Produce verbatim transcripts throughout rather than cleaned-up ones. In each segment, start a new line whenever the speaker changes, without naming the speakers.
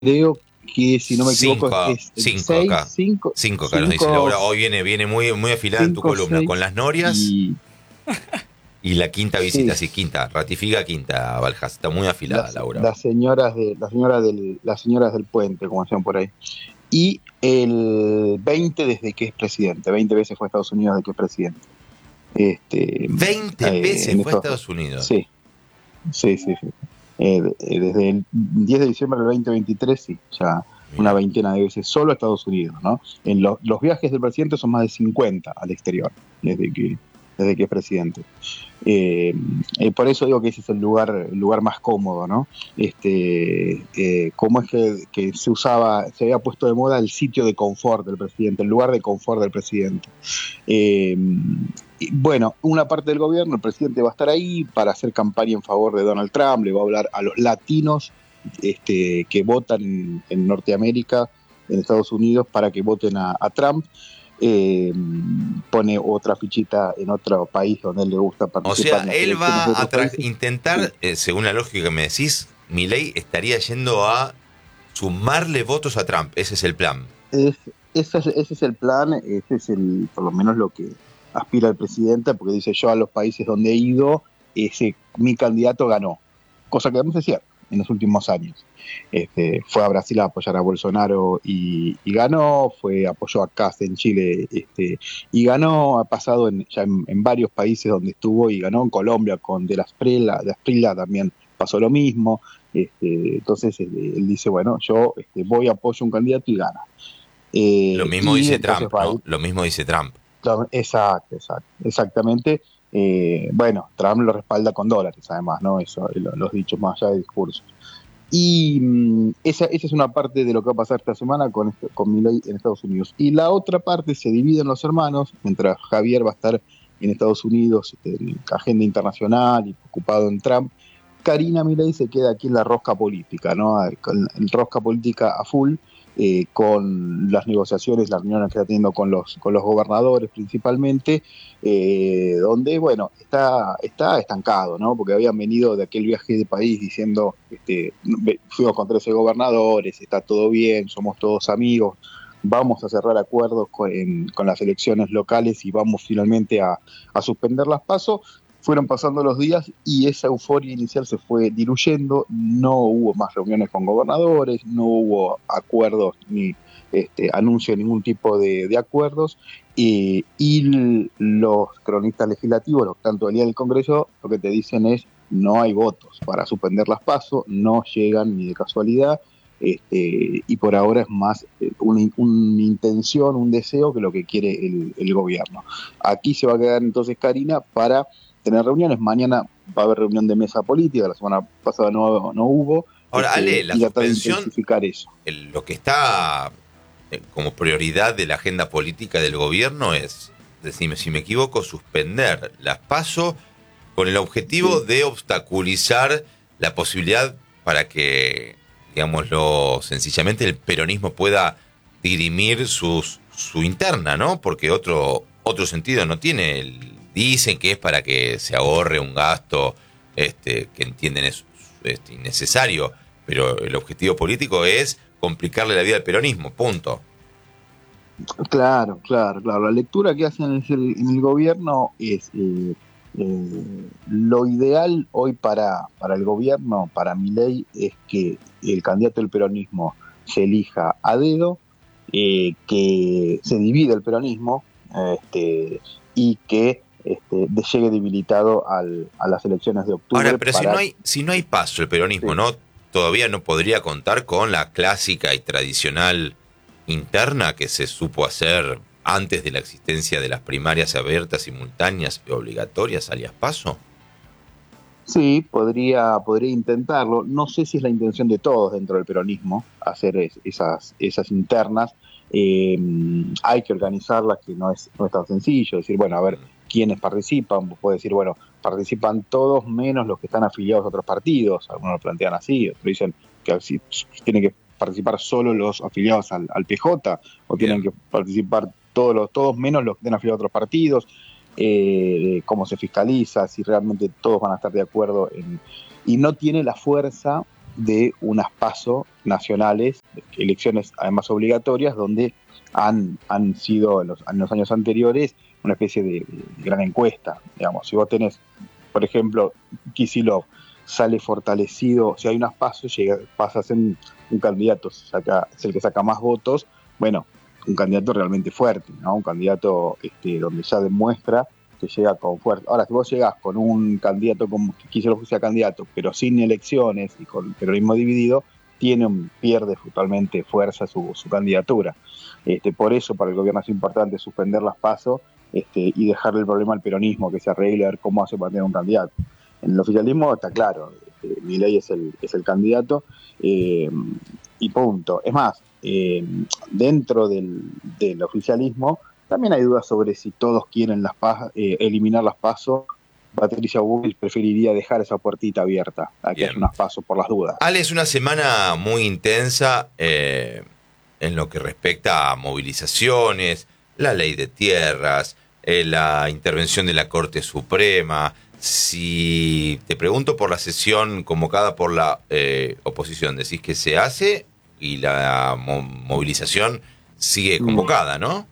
creo que, si no me equivoco,
Cinco,
es el
cinco
seis,
acá.
cinco,
Cinco acá nos dice Laura. Hoy viene, viene muy, muy afilada en tu
cinco,
columna. Con
seis
las norias
y
y la quinta visita.
sí,
Sí, quinta. Ratifica quinta, Valjas. Está muy afilada,
las,
Laura.
las señoras de las señoras del las señoras del puente, como decían por ahí. Y el veinte desde que es presidente, veinte veces fue a Estados Unidos desde que es presidente. Este,
Veinte
eh,
veces
en
fue a
estos,
Estados Unidos.
sí, sí, sí, sí. Eh, desde el diez de diciembre del veinte veintitrés, sí, ya una
Mirá.
veintena de veces solo a Estados Unidos, ¿no? En lo, los viajes del presidente son más de cincuenta al exterior, desde que, desde que es presidente. Eh, eh, por eso digo que ese es el lugar, el lugar más cómodo, ¿no? Este, eh, cómo es que, que se usaba, se había puesto de moda el sitio de confort del presidente, el lugar de confort del presidente. Eh, bueno, una parte del gobierno, el presidente va a estar ahí para hacer campaña en favor de Donald Trump, le va a hablar a los latinos este, que votan en, en Norteamérica, en Estados Unidos, para que voten a, a Trump. Eh, pone otra fichita en otro país donde él le gusta
O sea,
participar en las
él
elecciones de
va a
otros
tra-
países. Sí.
intentar, eh, según la lógica que me decís, Milei estaría yendo a sumarle votos a Trump. Ese es el plan.
Es, ese, es, ese es el plan, ese es el, por lo menos lo que aspira el presidente, porque dice: yo a los países donde he ido, ese, mi candidato ganó. Cosa que además es cierto en los últimos años. Este, fue a Brasil a apoyar a Bolsonaro y, y ganó, fue apoyó a Kast en Chile este, y ganó, ha pasado en, ya en, en varios países donde estuvo y ganó, en Colombia con De la Esprilla, de Esprilla también pasó lo mismo. Este, entonces este, él dice: bueno, yo este, voy, apoyo a un candidato y gana.
Lo
Eh,
mismo
y
dice
entonces
Trump,
va a
¿no?
ir.
Lo mismo dice Trump.
Exacto, exacto, exactamente. Eh, bueno, Trump lo respalda con dólares, además, ¿no? Eso, los dichos más allá de discursos. Y mmm, esa, esa es una parte de lo que va a pasar esta semana con, este, con Milei en Estados Unidos. Y la otra parte se divide en los hermanos, mientras Javier va a estar en Estados Unidos, en agenda internacional y ocupado en Trump. Karina Milei se queda aquí en la rosca política, ¿no? Con la rosca política a full, eh, con las negociaciones, las reuniones que está teniendo con los, con los gobernadores principalmente, eh, donde, bueno, está, está estancado, ¿no? Porque habían venido de aquel viaje de país diciendo, este, fuimos con trece gobernadores, está todo bien, somos todos amigos, vamos a cerrar acuerdos con, en, con las elecciones locales y vamos finalmente a, a suspender las PASO. Fueron pasando los días y esa euforia inicial se fue diluyendo, no hubo más reuniones con gobernadores, no hubo acuerdos ni este, anuncio de ningún tipo de, de acuerdos, y, y los cronistas legislativos, tanto el día del Congreso, lo que te dicen es: no hay votos para suspender las PASO, no llegan ni de casualidad, este, y por ahora es más una, una intención, un deseo que lo que quiere el, el gobierno. Aquí se va a quedar entonces Karina para tener reuniones. Mañana va a haber reunión de mesa política, la semana pasada no, no hubo,
Ahora, Ale,
este,
la
y tratar de
suspensión,
intensificar eso.
el- lo que está eh, como prioridad de la agenda política del gobierno es, decime si me equivoco, suspender las PASO con el objetivo
Sí.
de obstaculizar la posibilidad para que, digámoslo sencillamente, el peronismo pueda dirimir sus, su interna, ¿no? Porque otro, otro sentido no tiene. El, dicen que es para que se ahorre un gasto este, que entienden es este, innecesario, pero el objetivo político es complicarle la vida al peronismo, punto.
Claro, claro, claro. La lectura que hacen en el, en el gobierno es eh, eh, lo ideal hoy para, para el gobierno, para Milei, es que el candidato del peronismo se elija a dedo, eh, que se divida el peronismo este, y que este, llegue debilitado al, a las elecciones de
Ahora,
octubre
pero si no
para...
hay, si no hay paso, el peronismo
Sí.
no todavía no podría contar con la clásica y tradicional interna que se supo hacer antes de la existencia de las primarias abiertas, simultáneas y obligatorias, alias paso.
Sí, podría, podría intentarlo. No sé si es la intención de todos dentro del peronismo hacer es, esas, esas internas. Eh, hay que organizarlas, que no es, no es tan sencillo. Decir, bueno, a ver, ¿quiénes participan? Vos podés decir, bueno, participan todos menos los que están afiliados a otros partidos. Algunos lo plantean así, otros dicen que si, tienen que participar solo los afiliados al, al P J, o
Bien.
tienen que participar todos, los, todos menos los que estén afiliados a otros partidos. Eh, cómo se fiscaliza, si realmente todos van a estar de acuerdo en, y no tiene la fuerza de unas PASO nacionales, elecciones además obligatorias, donde han, han sido en los, en los años anteriores una especie de, de gran encuesta. Digamos, si vos tenés, por ejemplo, Kicillof sale fortalecido, si hay unas PASO, llega, pasa a ser un, un candidato, saca, es el que saca más votos, bueno, un candidato realmente fuerte, ¿no? Un candidato este, donde ya demuestra que llega con fuerza. Ahora, si vos llegás con un candidato como Kicillof sea candidato, pero sin elecciones y con el peronismo dividido, tiene un, pierde totalmente fuerza su, su candidatura. Este, por eso para el gobierno es importante suspender las PASO este, y dejarle el problema al peronismo, que se arregle a ver cómo hace para tener un candidato. En el oficialismo está claro, este, Milei es el, es el candidato eh, y punto. Es más, eh, dentro del, del oficialismo también hay dudas sobre si todos quieren las PASO, eh, eliminar las PASO. Patricia Bullrich preferiría dejar esa puertita abierta a que haya unas PASO por las dudas.
Ale, es una semana muy intensa eh, en lo que respecta a movilizaciones, la ley de tierras, eh, la intervención de la Corte Suprema. Si te pregunto por la sesión convocada por la eh, oposición, decís que se hace y la mo- movilización sigue convocada, ¿no?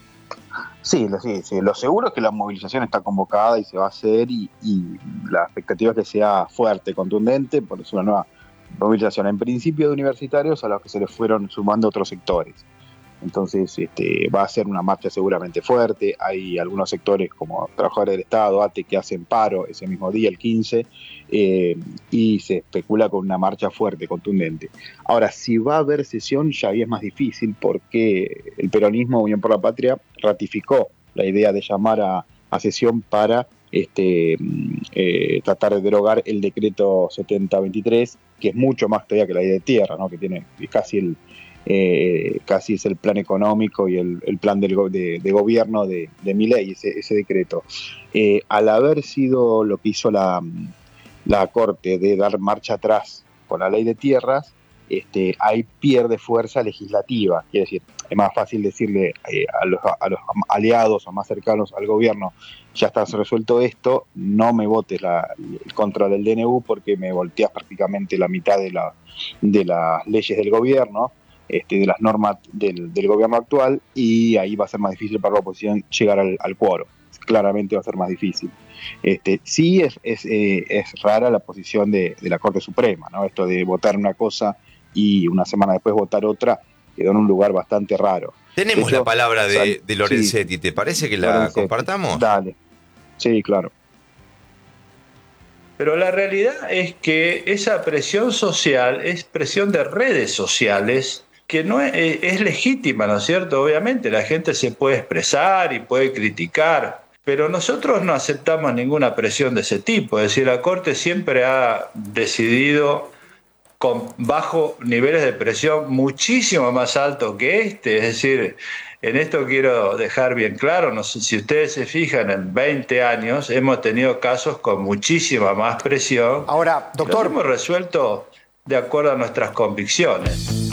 Sí, lo, sí, sí, lo seguro es que la movilización está convocada y se va a hacer y, y la expectativa es que sea fuerte, contundente, por eso una nueva movilización, en principio de universitarios a los que se les fueron sumando otros sectores. Entonces este, va a ser una marcha seguramente fuerte, hay algunos sectores como trabajadores del Estado, A T E, que hacen paro ese mismo día, el quince, eh, y se especula con una marcha fuerte, contundente. Ahora, si va a haber sesión, ya ahí es más difícil porque el peronismo, Unión por la Patria, ratificó la idea de llamar a, a sesión para este, eh, tratar de derogar el decreto setenta veintitrés, que es mucho más todavía que la ley de tierra, ¿no? Que tiene casi el... Eh, casi es el plan económico y el, el plan del, de, de gobierno de, de Milei, ese, ese decreto. Eh, al haber sido lo que hizo la, la Corte de dar marcha atrás con la ley de tierras, este, ahí pierde fuerza legislativa. Quiere decir, es más fácil decirle eh, a, los, a los aliados o más cercanos al gobierno, ya está resuelto esto, no me votes la, el contra del D N U porque me volteas prácticamente la mitad de, la, de las leyes del gobierno. Este, de las normas del, del gobierno actual, y ahí va a ser más difícil para la oposición llegar al, al quórum. Claramente va a ser más difícil. Este, sí es, es, eh, es rara la posición de, de la Corte Suprema, ¿no? Esto de votar una cosa y una semana después votar otra, quedó en un lugar bastante raro.
Tenemos
de hecho,
la palabra de,
sal,
de Lorenzetti, sí, ¿te parece que la Lorenzetti, compartamos?
Dale. Sí, claro.
Pero la realidad es que esa presión social es presión de redes sociales que no es, es legítima, ¿no es cierto? Obviamente la gente se puede expresar y puede criticar, pero nosotros no aceptamos ninguna presión de ese tipo. Es decir, la Corte siempre ha decidido con bajo niveles de presión muchísimo más altos que este. Es decir, en esto quiero dejar bien claro, no sé si ustedes se fijan, en veinte años hemos tenido casos con muchísima más presión.
Ahora, doctor,
los hemos resuelto de acuerdo a nuestras convicciones.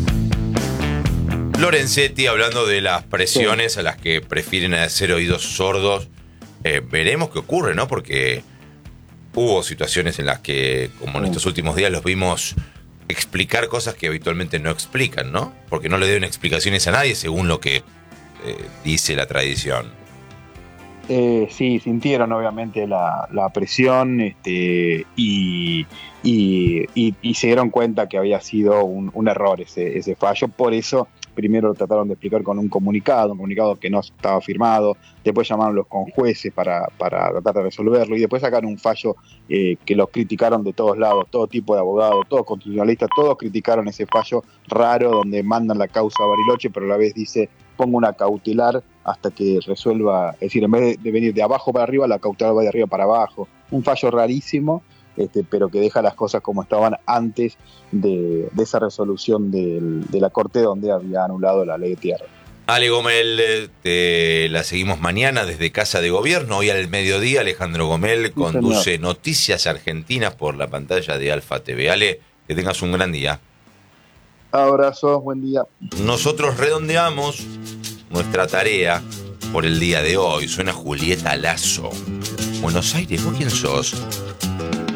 Lorenzetti, hablando de las presiones sí. a las que prefieren hacer oídos sordos, eh, veremos qué ocurre, ¿no? Porque hubo situaciones en las que, como en estos últimos días, los vimos explicar cosas que habitualmente no explican, ¿no? Porque no le deben explicaciones a nadie según lo que eh, dice la tradición.
Eh, sí, sintieron obviamente la, la presión este, y, y, y, y se dieron cuenta que había sido un, un error ese, ese fallo. Por eso primero lo trataron de explicar con un comunicado, un comunicado que no estaba firmado, después llamaron los conjueces para, para tratar de resolverlo y después sacaron un fallo eh, que los criticaron de todos lados, todo tipo de abogados, todos constitucionalistas, todos criticaron ese fallo raro donde mandan la causa a Bariloche, pero a la vez dice pongo una cautelar hasta que resuelva, es decir, en vez de venir de abajo para arriba, la cautelar va de arriba para abajo. Un fallo rarísimo, este, pero que deja las cosas como estaban antes de, de esa resolución del, de la Corte donde había anulado la ley de tierra.
Ale Gomel, te la seguimos mañana desde Casa de Gobierno. Hoy al mediodía Alejandro Gomel conduce sí, Noticias Argentinas por la pantalla de Alfa T V. Ale, que tengas un gran día.
Abrazos, buen día.
Nosotros redondeamos nuestra tarea por el día de hoy. Suena Julieta Lazo. Buenos Aires, ¿vos quién sos?